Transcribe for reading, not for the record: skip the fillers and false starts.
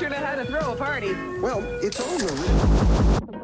know how to throw a party. Well, it's over.